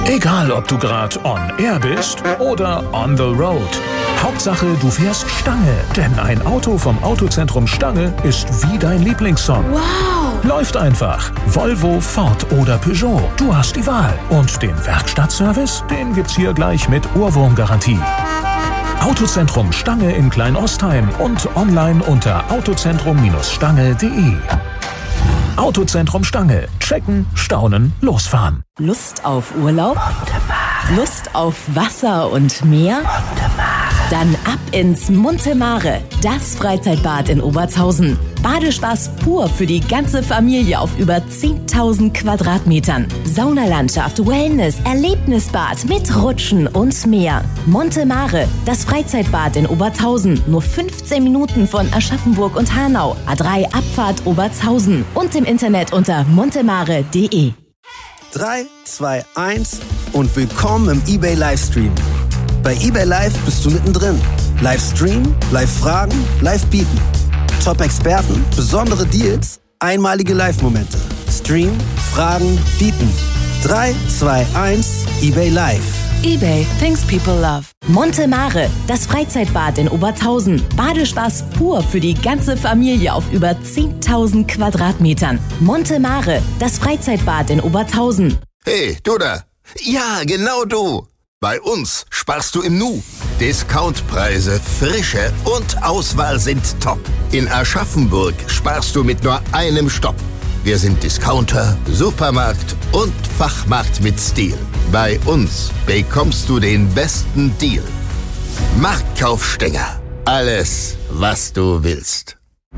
Egal, ob du gerade on air bist oder on the road. Hauptsache, du fährst Stange, denn ein Auto vom Autozentrum Stange ist wie dein Lieblingssong. Wow! Läuft einfach. Volvo, Ford oder Peugeot. Du hast die Wahl. Und den Werkstattservice, den gibt's hier gleich mit Ohrwurmgarantie. Autozentrum Stange in Kleinostheim und online unter autozentrum-stange.de. Autozentrum Stange. Checken, staunen, losfahren. Lust auf Urlaub? Lust auf Wasser und Meer? Dann ab ins Monte Mare, das Freizeitbad in Obertshausen. Badespaß pur für die ganze Familie auf über 10.000 Quadratmetern. Saunalandschaft, Wellness, Erlebnisbad mit Rutschen und mehr. Monte Mare, das Freizeitbad in Obertshausen. Nur 15 Minuten von Aschaffenburg und Hanau. A3 Abfahrt Obertshausen. Und im Internet unter montemare.de. 3, 2, 1 und willkommen im eBay Livestream. Bei eBay Live bist du mittendrin. Livestream, Live-Fragen, Live-Bieten. Top-Experten, besondere Deals, einmalige Live-Momente. Stream, Fragen, Bieten. 3, 2, 1, eBay Live. eBay, things people love. Monte Mare, das Freizeitbad in Obertshausen. Badespaß pur für die ganze Familie auf über 10.000 Quadratmetern. Monte Mare, das Freizeitbad in Obertshausen. Hey, du da. Ja, genau du. Bei uns sparst du im Nu. Discountpreise, Frische und Auswahl sind top. In Aschaffenburg sparst du mit nur einem Stopp. Wir sind Discounter, Supermarkt und Fachmarkt mit Stil. Bei uns bekommst du den besten Deal. Marktkaufstänger. Alles, was du willst.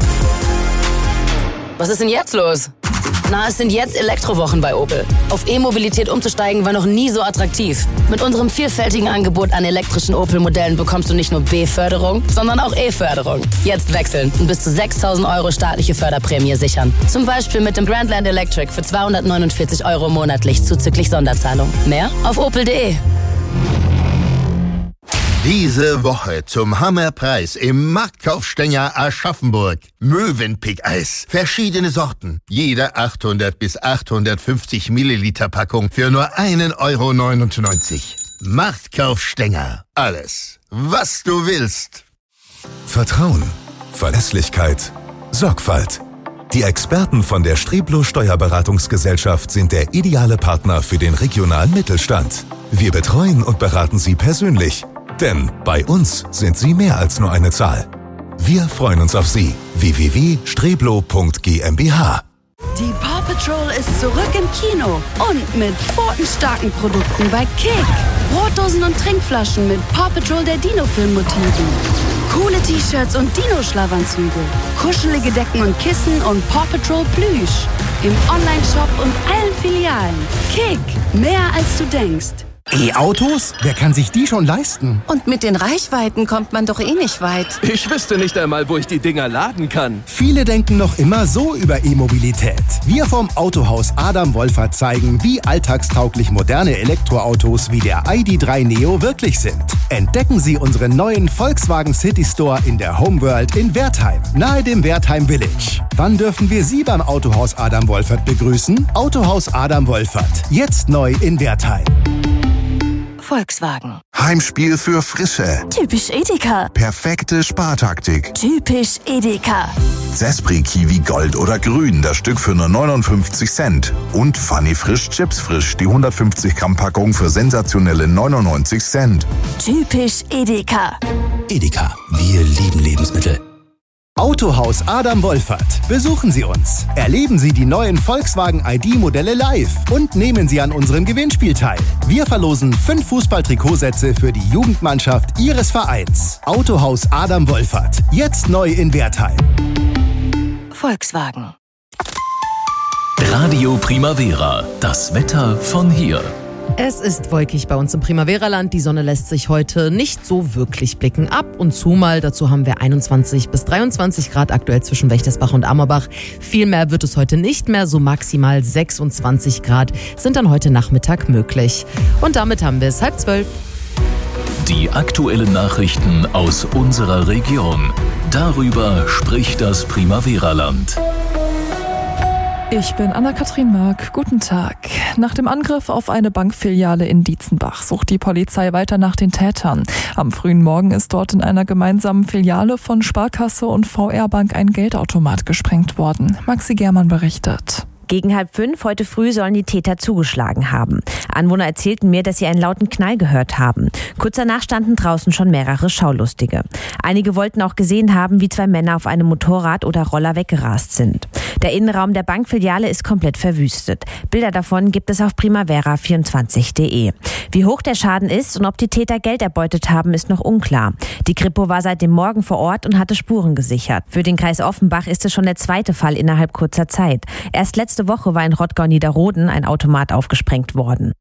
Was ist denn jetzt los? Na, es sind jetzt Elektrowochen bei Opel. Auf E-Mobilität umzusteigen war noch nie so attraktiv. Mit unserem vielfältigen Angebot an elektrischen Opel-Modellen bekommst du nicht nur B-Förderung, sondern auch E-Förderung. Jetzt wechseln und bis zu 6.000 € staatliche Förderprämie sichern. Zum Beispiel mit dem Grandland Electric für 249 € monatlich zuzüglich Sonderzahlung. Mehr auf opel.de. Diese Woche zum Hammerpreis im Marktkaufstänger Aschaffenburg. Mövenpick-Eis. Verschiedene Sorten. Jede 800 bis 850 Milliliter Packung für nur 1,99 €. Marktkaufstänger. Alles, was du willst. Vertrauen, Verlässlichkeit, Sorgfalt. Die Experten von der Streblo Steuerberatungsgesellschaft sind der ideale Partner für den regionalen Mittelstand. Wir betreuen und beraten Sie persönlich. Denn bei uns sind Sie mehr als nur eine Zahl. Wir freuen uns auf Sie. www.streblo.gmbh. Die Paw Patrol ist zurück im Kino und mit pfotenstarken Produkten bei Kick. Brotdosen und Trinkflaschen mit Paw Patrol der Dino-Film-Motiven. Coole T-Shirts und Dino-Schlafanzüge. Kuschelige Decken und Kissen und Paw Patrol Plüsch. Im Online-Shop und allen Filialen. Kick, mehr als du denkst. E-Autos? Wer kann sich die schon leisten? Und mit den Reichweiten kommt man doch eh nicht weit. Ich wüsste nicht einmal, wo ich die Dinger laden kann. Viele denken noch immer so über E-Mobilität. Wir vom Autohaus Adam Wolfert zeigen, wie alltagstauglich moderne Elektroautos wie der ID.3 Neo wirklich sind. Entdecken Sie unseren neuen Volkswagen City Store in der Homeworld in Wertheim, nahe dem Wertheim Village. Wann dürfen wir Sie beim Autohaus Adam Wolfert begrüßen? Autohaus Adam Wolfert, jetzt neu in Wertheim. Volkswagen. Heimspiel für Frische. Typisch Edeka. Perfekte Spartaktik. Typisch Edeka. Zespri Kiwi Gold oder Grün, das Stück für nur 59 Cent. Und Funny Frisch Chips Frisch, die 150 Gramm Packung für sensationelle 99 Cent. Typisch Edeka. Edeka, wir lieben Lebensmittel. Autohaus Adam Wolfert. Besuchen Sie uns. Erleben Sie die neuen Volkswagen ID-Modelle live und nehmen Sie an unserem Gewinnspiel teil. Wir verlosen 5 Fußball-Trikotsätze für die Jugendmannschaft Ihres Vereins. Autohaus Adam Wolfert. Jetzt neu in Wertheim. Volkswagen. Radio Primavera. Das Wetter von hier. Es ist wolkig bei uns im Primavera-Land. Die Sonne lässt sich heute nicht so wirklich blicken. Ab und zu mal. Dazu haben wir 21 bis 23 Grad aktuell zwischen Wächtersbach und Ammerbach. Viel mehr wird es heute nicht mehr. So maximal 26 Grad sind dann heute Nachmittag möglich. Und damit haben wir es 11:30. Die aktuellen Nachrichten aus unserer Region. Darüber spricht das Primavera-Land. Ich bin Anna-Kathrin Mark. Guten Tag. Nach dem Angriff auf eine Bankfiliale in Dietzenbach sucht die Polizei weiter nach den Tätern. Am frühen Morgen ist dort in einer gemeinsamen Filiale von Sparkasse und VR-Bank ein Geldautomat gesprengt worden. Maxi Germann berichtet. Gegen 4:30 heute früh sollen die Täter zugeschlagen haben. Anwohner erzählten mir, dass sie einen lauten Knall gehört haben. Kurz danach standen draußen schon mehrere Schaulustige. Einige wollten auch gesehen haben, wie 2 Männer auf einem Motorrad oder Roller weggerast sind. Der Innenraum der Bankfiliale ist komplett verwüstet. Bilder davon gibt es auf primavera24.de. Wie hoch der Schaden ist und ob die Täter Geld erbeutet haben, ist noch unklar. Die Kripo war seit dem Morgen vor Ort und hatte Spuren gesichert. Für den Kreis Offenbach ist es schon der 2. Fall innerhalb kurzer Zeit. Erst letzte Woche war in Rottgau-Niederroden ein Automat aufgesprengt worden.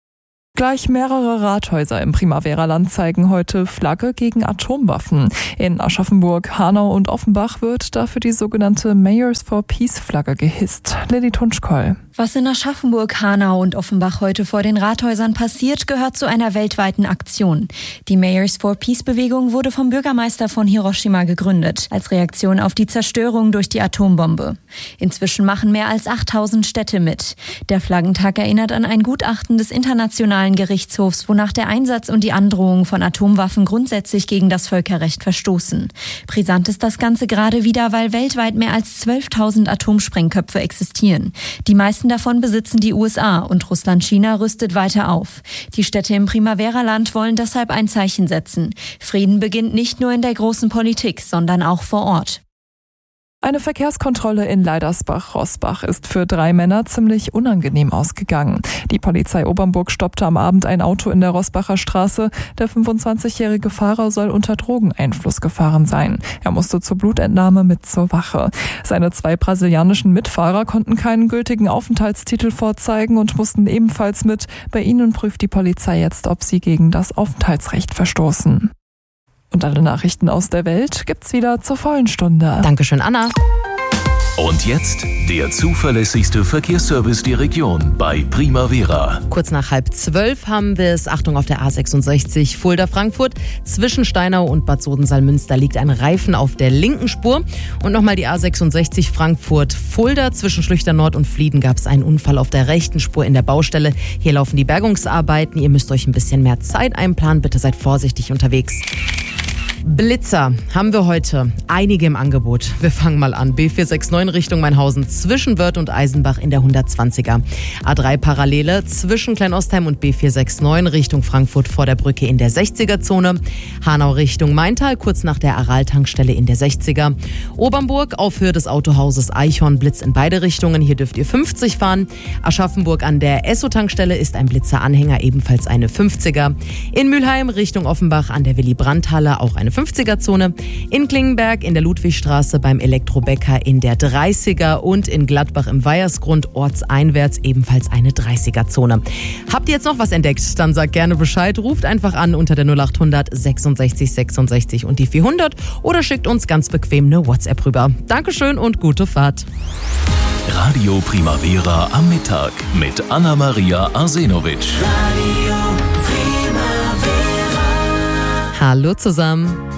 Gleich mehrere Rathäuser im Primavera-Land zeigen heute Flagge gegen Atomwaffen. In Aschaffenburg, Hanau und Offenbach wird dafür die sogenannte Mayors for Peace-Flagge gehisst. Lilly Tunschkoll. Was in Aschaffenburg, Hanau und Offenbach heute vor den Rathäusern passiert, gehört zu einer weltweiten Aktion. Die Mayors for Peace-Bewegung wurde vom Bürgermeister von Hiroshima gegründet, als Reaktion auf die Zerstörung durch die Atombombe. Inzwischen machen mehr als 8000 Städte mit. Der Flaggentag erinnert an ein Gutachten des Internationalen Gerichtshofs, wonach der Einsatz und die Androhung von Atomwaffen grundsätzlich gegen das Völkerrecht verstoßen. Brisant ist das Ganze gerade wieder, weil weltweit mehr als 12.000 Atomsprengköpfe existieren. Die meisten davon besitzen die USA und Russland-China rüstet weiter auf. Die Städte im Primavera-Land wollen deshalb ein Zeichen setzen. Frieden beginnt nicht nur in der großen Politik, sondern auch vor Ort. Eine Verkehrskontrolle in Leidersbach-Roßbach ist für 3 Männer ziemlich unangenehm ausgegangen. Die Polizei Obernburg stoppte am Abend ein Auto in der Roßbacher Straße. Der 25-jährige Fahrer soll unter Drogeneinfluss gefahren sein. Er musste zur Blutentnahme mit zur Wache. Seine 2 brasilianischen Mitfahrer konnten keinen gültigen Aufenthaltstitel vorzeigen und mussten ebenfalls mit. Bei ihnen prüft die Polizei jetzt, ob sie gegen das Aufenthaltsrecht verstoßen. Und alle Nachrichten aus der Welt gibt's wieder zur vollen Stunde. Dankeschön, Anna. Und jetzt der zuverlässigste Verkehrsservice der Region bei Primavera. Kurz nach 11:30 haben wir es. Achtung auf der A66 Fulda-Frankfurt. Zwischen Steinau und Bad Sodensalmünster liegt ein Reifen auf der linken Spur. Und nochmal die A66 Frankfurt-Fulda. Zwischen Schlüchter Nord und Flieden gab es einen Unfall auf der rechten Spur in der Baustelle. Hier laufen die Bergungsarbeiten. Ihr müsst euch ein bisschen mehr Zeit einplanen. Bitte seid vorsichtig unterwegs. Blitzer haben wir heute einige im Angebot. Wir fangen mal an. B469 Richtung Mainhausen zwischen Wörth und Eisenbach in der 120er. A3 Parallele zwischen Kleinostheim und B469 Richtung Frankfurt vor der Brücke in der 60er-Zone. Hanau Richtung Maintal kurz nach der Aral-Tankstelle in der 60er. Obernburg auf Höhe des Autohauses Eichhorn Blitz in beide Richtungen. Hier dürft ihr 50 fahren. Aschaffenburg an der Esso-Tankstelle ist ein Blitzer-Anhänger, ebenfalls eine 50er. In Mülheim Richtung Offenbach an der Willy-Brandt-Halle auch eine 50er-Zone. In Klingenberg in der Ludwigstraße beim Elektrobäcker in der 30er und in Gladbach im Weihersgrund ortseinwärts ebenfalls eine 30er-Zone. Habt ihr jetzt noch was entdeckt? Dann sagt gerne Bescheid. Ruft einfach an unter der 0800 66 66 und die 400 oder schickt uns ganz bequem eine WhatsApp rüber. Dankeschön und gute Fahrt. Radio Primavera am Mittag mit Anna-Maria Arsenovic. Hallo zusammen.